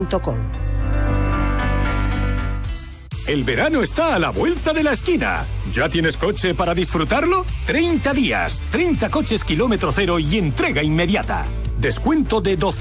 El verano está a la vuelta de la esquina. ¿Ya tienes coche para disfrutarlo? 30 días, 30 coches kilómetro cero y entrega inmediata. Descuento de 12